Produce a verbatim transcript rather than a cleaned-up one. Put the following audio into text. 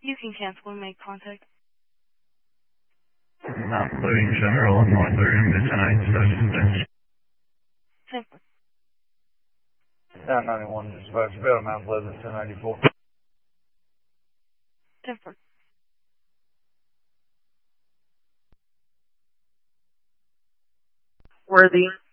You can cancel and make contact. Not including General and North thirty midnight session. Simple. nine ninety-one, dispatch, Bell, Mount Pleasant, ten ninety-four. Simple. Worthy.